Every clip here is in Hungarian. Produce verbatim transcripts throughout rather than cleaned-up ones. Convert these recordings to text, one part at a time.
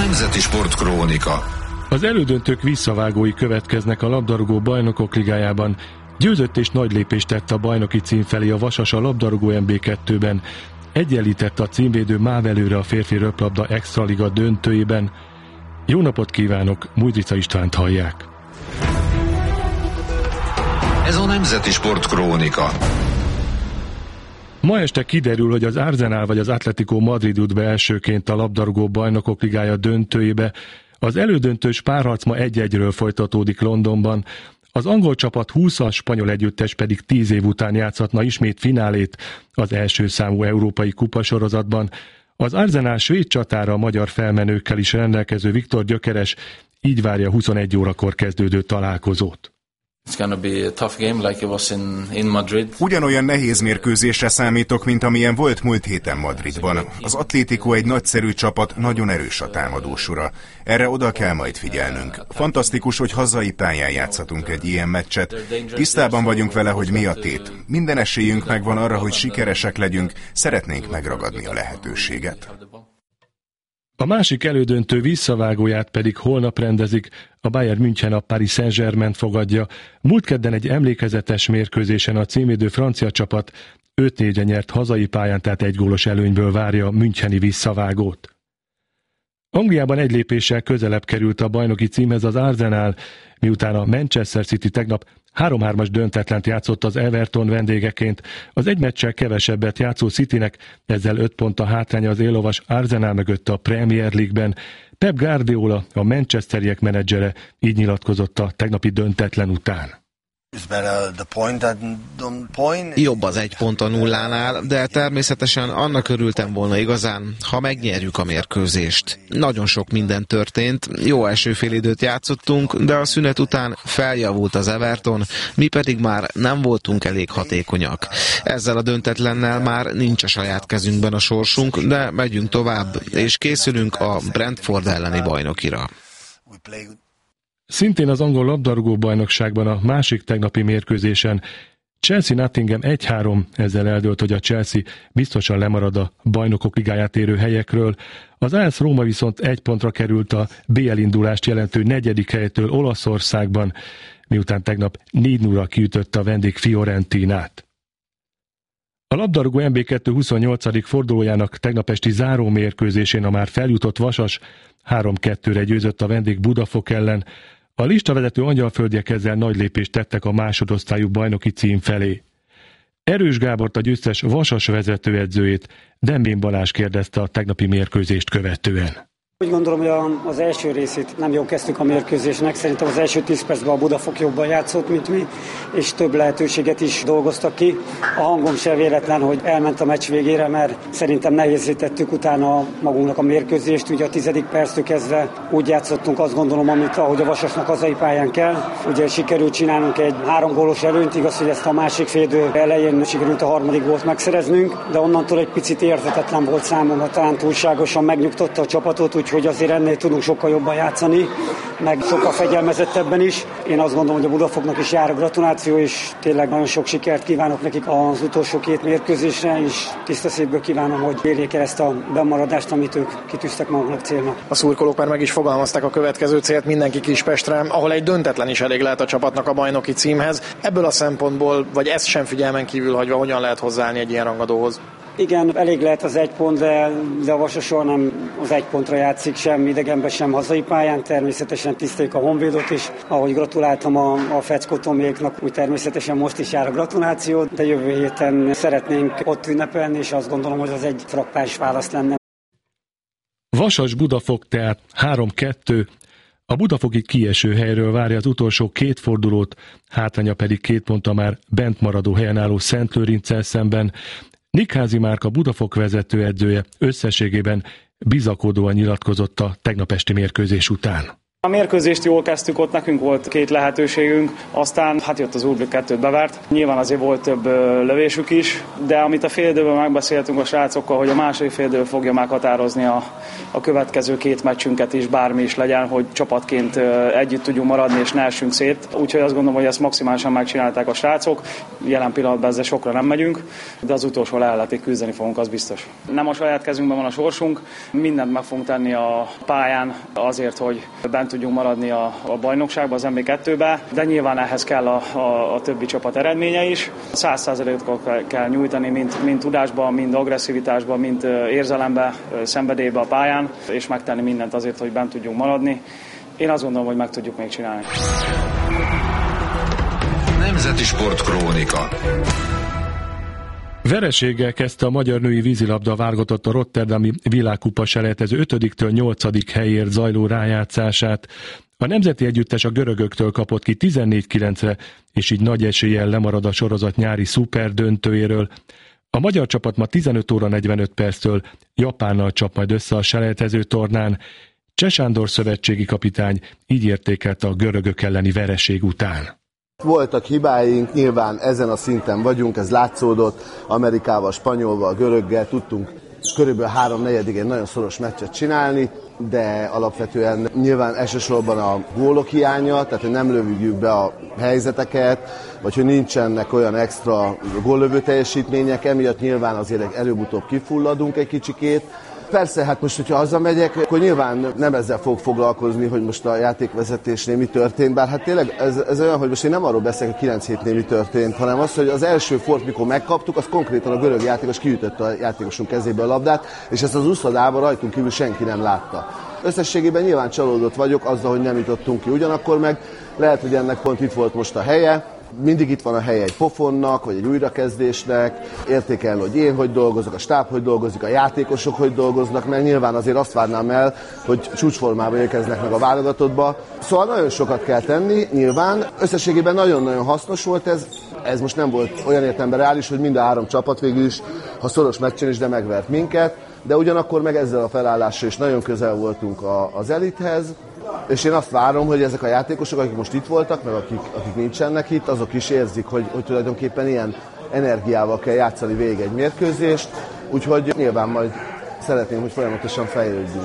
Nemzeti Sportkrónika. Az elődöntők visszavágói következnek a labdarúgó bajnokok ligájában. Győzött és nagy lépést tett a bajnoki cím felé a Vasas a labdarúgó em bé kettőben. Egyenlített a címvédő MÁV előre a férfi röplabda extraliga döntőjében. Jó napot kívánok, Mújdrica Istvánt hallják. Ez a Nemzeti Sportkrónika. Ma este kiderül, hogy az Arsenal vagy az Atlético Madrid jut be elsőként a labdarúgó bajnokok ligája döntőjébe. Az elődöntős párharc ma egy-egyről folytatódik Londonban. Az angol csapat húsz, a spanyol együttes pedig tíz év után játszhatna ismét finálét az első számú európai kupasorozatban. Az Arsenal svéd csatára a magyar felmenőkkel is rendelkező Viktor Gyökeres így várja huszonegy órakor kezdődő találkozót. Ugyanolyan nehéz mérkőzésre számítok, mint amilyen volt múlt héten Madridban. Az Atlético egy nagyszerű csapat, nagyon erős a támadósora. Erre oda kell majd figyelnünk. Fantasztikus, hogy hazai pályán játszhatunk egy ilyen meccset. Tisztában vagyunk vele, hogy mi a tét. Minden esélyünk megvan arra, hogy sikeresek legyünk, szeretnénk megragadni a lehetőséget. A másik elődöntő visszavágóját pedig holnap rendezik, a Bayern München a Paris Saint-Germaint fogadja. Múlt kedden egy emlékezetes mérkőzésen a címvédő francia csapat öt négyre nyert hazai pályán, tehát egy gólos előnyből várja a müncheni visszavágót. Angliában egy lépéssel közelebb került a bajnoki címhez az Arsenal, miután a Manchester City tegnap három-hármas döntetlent játszott az Everton vendégeként. Az egy meccsel kevesebbet játszó Citynek ezzel öt pont a hátránya az éllovas Arsenal mögött a Premier League-ben. Pep Guardiola, a manchesteriek menedzsere így nyilatkozott a tegnapi döntetlen után. Jobb az egy pont a nullánál, de természetesen annak örültem volna igazán, ha megnyerjük a mérkőzést. Nagyon sok minden történt, jó első félidőt játszottunk, de a szünet után feljavult az Everton, mi pedig már nem voltunk elég hatékonyak. Ezzel a döntetlennel már nincs a saját kezünkben a sorsunk, de megyünk tovább, és készülünk a Brentford elleni bajnokira. Szintén az angol labdarúgó bajnokságban a másik tegnapi mérkőzésen Chelsea-Nottingham egy három, ezzel eldőlt, hogy a Chelsea biztosan lemarad a bajnokok ligáját érő helyekről. Az á es Róma viszont egy pontra került a bé el indulást jelentő negyedik helytől Olaszországban, miután tegnap négy nulla kiütötte a vendég Fiorentinát. A labdarúgó em bé kettő huszonnyolcadik fordulójának tegnap esti záró mérkőzésén a már feljutott Vasas három kettőre győzött a vendég Budafok ellen. A listavezető angyalföldiek ezzel nagy lépést tettek a másodosztályú bajnoki cím felé. Erős Gábort, a győztes Vasas vezetőedzőjét Dembén Balázs kérdezte a tegnapi mérkőzést követően. Úgy gondolom, hogy az első részét nem jól kezdtük a mérkőzésnek. Szerintem az első tíz percben a Budafok jobban játszott, mint mi, és több lehetőséget is dolgoztak ki. A hangom sem véletlen, hogy elment a meccs végére, mert szerintem nehézé tettük utána magunknak a mérkőzést. Ugye a tizedik perctől kezdve úgy játszottunk, azt gondolom, amit ahogy a Vasasnak hazai pályán kell. Ugye sikerült csinálnunk egy három gólos előnyt, igaz, hogy ezt a másik félidő elején sikerült a harmadik gólt megszereznünk, de onnantól egy picit érthetetlen volt számomra, talán túlságosan megnyugtatta a csapatot, hogy azért ennél tudunk sokkal jobban játszani, meg sokkal fegyelmezettebben is. Én azt gondolom, hogy a Budafoknak is jár a gratuláció, és tényleg nagyon sok sikert kívánok nekik az utolsó két mérkőzésre, és tiszta szívből kívánom, hogy érjék el ezt a bemaradást, amit ők kitűztek maguknak célnak. A szurkolók már meg is fogalmazták a következő célt, mindenki Kispestre, ahol egy döntetlen is elég lehet a csapatnak a bajnoki címhez. Ebből a szempontból, vagy ezt sem figyelmen kívül hagyva, hogyan lehet hozzáállni egy ilyen rangadóhoz? Igen, elég lehet az egy pont, de, de a Vasas soha nem az egy pontra játszik, sem idegenben, sem hazai pályán. Természetesen tiszteljük a Honvédot is. Ahogy gratuláltam a, a Feckó Tomiéknak, úgy természetesen most is jár a gratuláció, de jövő héten szeretnénk ott ünnepelni, és azt gondolom, hogy az egy frappáns válasz lenne. Vasas Budafok tehát három kettő. A budafoki kieső helyről várja az utolsó két fordulót, hátránya pedig két ponttal már bent maradó helyen álló Szentlőrinccel szemben. Nikházi Márka Budafok vezetőedzője összességében bizakodóan nyilatkozott a tegnap esti mérkőzés után. A mérkőzést jól kezdtük, ott nekünk volt két lehetőségünk, aztán hát jött az Urbik, kettőt bevert. Nyilván azért volt több lövésük is, de amit a féldőben megbeszéltünk a srácokkal, hogy a második féldő fogja meghatározni a, a következő két meccsünket is, bármi is legyen, hogy csapatként együtt tudjunk maradni és ne essünk szét. Úgyhogy azt gondolom, hogy ezt maximálisan megcsinálták a srácok. Jelen pillanatban ezzel sokra nem megyünk, de az utolsó leheletig küzdeni fogunk, az biztos. Nem a saját kezünkben van a sorsunk, mindent meg fogunk tenni a pályán azért, hogy bent tudjunk maradni a, a bajnokságba, az em bé kettőbe, de nyilván ehhez kell a, a, a többi csapat eredménye is. száz százalékot kell nyújtani, mind, mind tudásban, mind agresszivitásban, mind érzelemben, szenvedélyben a pályán, és megtenni mindent azért, hogy bent tudjunk maradni. Én azt gondolom, hogy meg tudjuk még csinálni. Nemzeti Sportkrónika. Vereséggel kezdte a magyar női vízilabda válogatott a rotterdami világkupa selejtező ötödiktől nyolcadik helyért zajló rájátszását. A nemzeti együttes a görögöktől kapott ki tizennégy kilencre, és így nagy eséllyel lemarad a sorozat nyári szuper döntőjéről. A magyar csapat ma tizenöt óra negyvenöt perctől Japánnal csap majd össze a selejtező tornán. Cseh Sándor szövetségi kapitány így értékelte a görögök elleni vereség után. Voltak hibáink, nyilván ezen a szinten vagyunk, ez látszódott, Amerikával, Spanyolval, Göröggel tudtunk körülbelül három-negyedig egy nagyon szoros meccset csinálni, de alapvetően nyilván elsősorban a gólok hiánya, tehát hogy nem lövjük be a helyzeteket, vagy hogy nincsenek olyan extra góllövő teljesítmények, emiatt nyilván azért előbb-utóbb kifulladunk egy kicsikét. Persze, hát most, hogyha hazamegyek, akkor nyilván nem ezzel fog foglalkozni, hogy most a játékvezetésnél mi történt, bár hát tényleg ez, ez olyan, hogy most én nem arról beszélek, hogy kilenc hétnél mi történt, hanem az, hogy az első fort, mikor megkaptuk, az konkrétan a görög játékos kiütötte a játékosunk kezébe a labdát, és ezt az úszodában rajtunk kívül senki nem látta. Összességében nyilván csalódott vagyok azzal, hogy nem jutottunk ki, ugyanakkor meg lehet, hogy ennek pont itt volt most a helye. Mindig itt van a helye egy pofonnak, vagy egy újrakezdésnek, értékelni, hogy én hogy dolgozok, a stáb hogy dolgozik, a játékosok hogy dolgoznak, mert nyilván azért azt várnám el, hogy csúcsformában érkeznek meg a válogatottba. Szóval nagyon sokat kell tenni, nyilván. Összességében nagyon-nagyon hasznos volt ez. Ez most nem volt olyan értelemben reális, hogy mind a három csapat végül is, ha szoros meccsen is, de megvert minket, de ugyanakkor meg ezzel a felállással is nagyon közel voltunk a, az elithez. És én azt várom, hogy ezek a játékosok, akik most itt voltak, meg akik, akik nincsenek itt, azok is érzik, hogy, hogy tulajdonképpen ilyen energiával kell játszani végig egy mérkőzést, úgyhogy nyilván majd szeretném, hogy folyamatosan fejlődjünk.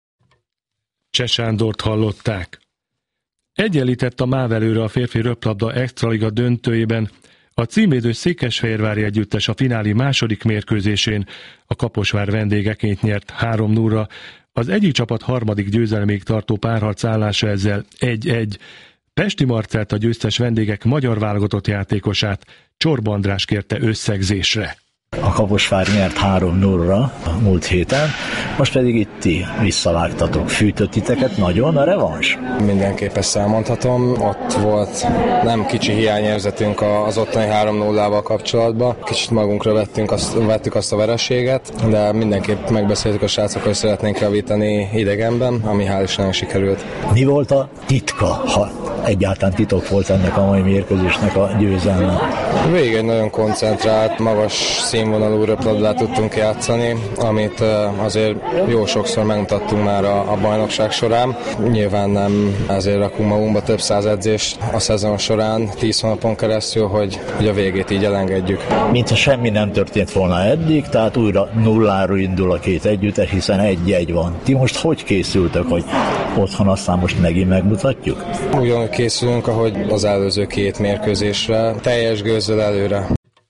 Cseh Sándort hallották. Egyenlített a MÁV előre a férfi röplabda extraliga döntőjében. A címvédős székesfehérvári együttes a fináli második mérkőzésén a Kaposvár vendégeként nyert három nullra. Az egyik csapat harmadik győzelméig tartó párharc állása ezzel egy-egy. Pesti Marcelt, a győztes vendégek magyar válogatott játékosát Csorba András kérte összegzésre. A Kaposvár nyert három nullra a múlt héten, most pedig itt ti visszavágtatok. Fűtött titeket nagyon a revansz? Mindenképp ezt elmondhatom. Ott volt nem kicsi hiányérzetünk az ottani három nullával kapcsolatban. Kicsit magunkra vettünk azt, vettük azt a vereséget, de mindenképp megbeszéltük a srácokkal, hogy szeretnénk javítani idegenben, ami hál' Istennek sikerült. Mi volt a titka, ha egyáltalán titok volt ennek a mai mérkőzésnek a győzelme? Végig egy nagyon koncentrált, magas színvonalú röplabdát tudtunk játszani, amit azért jó sokszor megmutattunk már a, a bajnokság során. Nyilván nem ezért rakunk magunkba több száz edzést a szezon során, tíz hónapon keresztül, hogy, hogy a végét így elengedjük. Mintha semmi nem történt volna eddig, tehát újra nulláról indul a két együttes, hiszen egy-egy van. Ti most hogy készültök, hogy otthon aztán most megint megmutatjuk? Ugyanúgy készülünk, ahogy az előző két mérkőzésre, teljes gőzzel előre.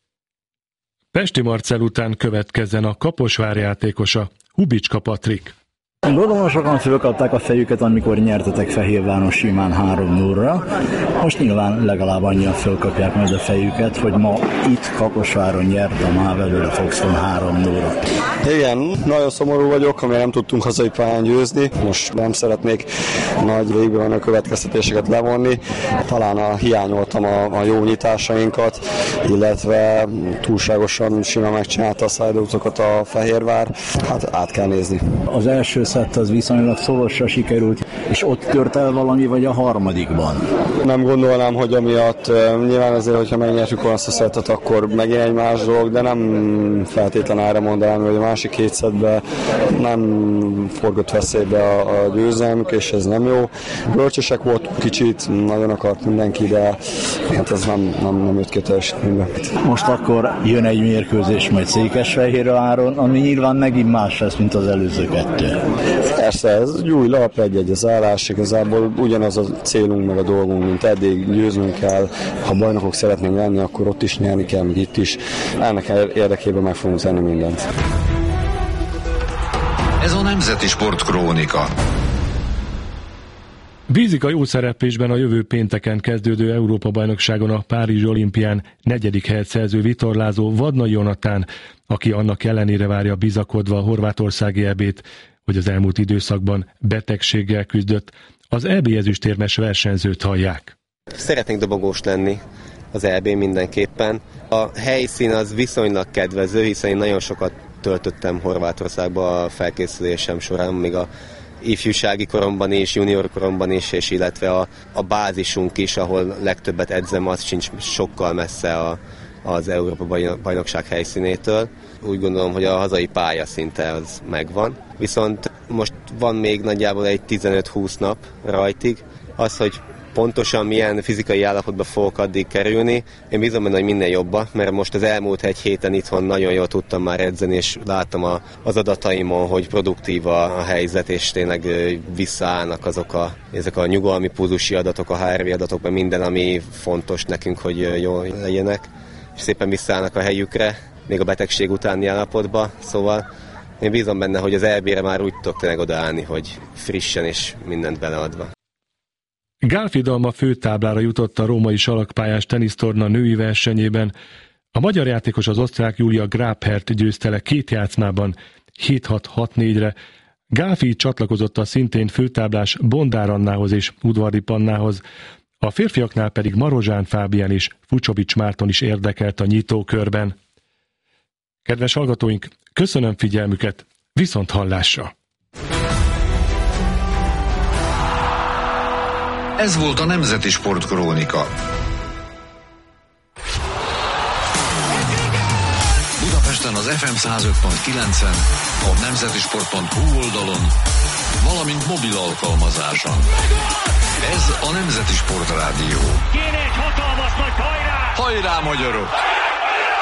Pesti Marcell után következzen a Kaposvár játékosa, Hubicska Patrik. Gondolom, sokan fölkapták a fejüket, amikor nyertetek Fehérváron simán három nullra. Most nyilván legalább annyian fölkapják majd a fejüket, hogy ma itt Kaposváron nyert a MÁV előre Foxton három nullra. Igen, nagyon szomorú vagyok, amire nem tudtunk hazai pályán győzni. Most nem szeretnék nagy végből a következtetéseket levonni. Talán a, hiányoltam a, a jó nyitásainkat, illetve túlságosan simán megcsinálta a szájdótokat a Fehérvár. Hát át kell nézni. Az első szett az viszonylag szorosra sikerült, és ott tört el valami, vagy a harmadikban? Nem gondolnám, hogy amiatt nyilván azért, hogyha megnyertük volna azt a szettet, akkor megint egy más dolog, de nem feltétlen erre mondanám, hogy a másik két szettben nem forgott veszélybe a, a győzelmük, és ez nem jó. Bölcsesek volt kicsit, nagyon akart mindenki, de hát ez nem, nem, nem jött ki teljesítménybe. Most akkor jön egy mérkőzés majd Székesfehérváron, ami nyilván megint más lesz, mint az előző kettő. Persze, ez egy új lap, egy-egy az állás, igazából ugyanaz a célunk meg a dolgunk, mint eddig, győznünk kell. Ha bajnokok szeretnénk lenni, akkor ott is nyerni kell, meg itt is. Ennek érdekében meg fogunk tenni mindent. Ez a Nemzeti Sport Krónika. Bízik a jó szereplésben a jövő pénteken kezdődő Európa-bajnokságon a Párizsi olimpián negyedik helyet szerző vitorlázó Vadnai Jonatán, aki annak ellenére várja bizakodva a horvátországi é bét, hogy az elmúlt időszakban betegséggel küzdött. Az é bé ezüstérmes versenyzőt hallják. Szeretnénk dobogós lenni az é bén mindenképpen. A helyszín az viszonylag kedvező, hiszen én nagyon sokat töltöttem Horvátországba a felkészülésem során, még a ifjúsági koromban is, junior koromban is, és illetve a, a bázisunk is, ahol legtöbbet edzem, az sincs sokkal messze a, az Európa-bajnokság helyszínétől. Úgy gondolom, hogy a hazai pálya szinte az megvan. Viszont most van még nagyjából egy tizenöt-húsz nap rajtig. Az, hogy pontosan milyen fizikai állapotba fogok addig kerülni, én bízom benne, hogy minél jobban, mert most az elmúlt egy héten itthon nagyon jól tudtam már edzeni, és láttam a, az adataimon, hogy produktív a, a helyzet, és tényleg visszaállnak azok a, ezek a nyugalmi pulzusi adatok, a há er vé adatok, mert minden, ami fontos nekünk, hogy jól legyenek, és szépen visszaállnak a helyükre, még a betegség utáni állapotba, szóval én bízom benne, hogy az é bére már úgy tudok tényleg odaállni, hogy frissen és mindent beleadva. Gálfi Dalma főtáblára jutott a római salakpályás tenisztorna női versenyében. A magyar játékos az osztrák Julia Grabhert győzte le két játszmában hét hat hat négyre. Gálfi csatlakozott a szintén főtáblás Bondár Annához és Udvari Pannához. A férfiaknál pedig Marozsán Fábián és Fucsovics Márton is érdekelt a nyitókörben. Kedves hallgatóink, köszönöm figyelmüket, viszont hallásra! Ez volt a Nemzeti Sport Krónika. Budapesten az ef em száz öt pont kilencen, a nemzetisport pont hu oldalon, valamint mobil alkalmazáson. Ez a Nemzeti Sport Rádió. Kéne egy hatalmas nagy hajrá! Hajrá, magyarok!